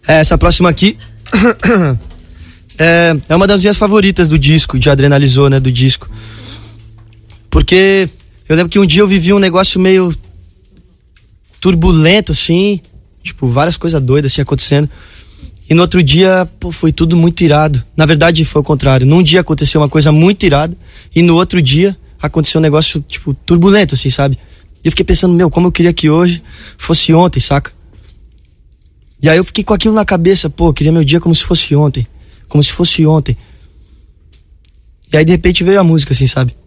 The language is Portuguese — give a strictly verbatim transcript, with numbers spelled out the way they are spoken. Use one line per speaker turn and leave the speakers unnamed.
É, essa próxima aqui é, é uma das minhas favoritas do disco, de Adrenalizou, né, do disco. Porque eu lembro que um dia eu vivi um negócio meio turbulento, assim, tipo, várias coisas doidas assim acontecendo. E no outro dia, pô, foi tudo muito irado. Na verdade, foi o contrário. Num dia aconteceu uma coisa muito irada e no outro dia aconteceu um negócio, tipo, turbulento, assim, sabe? E eu fiquei pensando, meu, como eu queria que hoje fosse ontem, saca? E aí eu fiquei com aquilo na cabeça, pô, eu queria meu dia como se fosse ontem. Como se fosse ontem. E aí, de repente, veio a música, assim, sabe?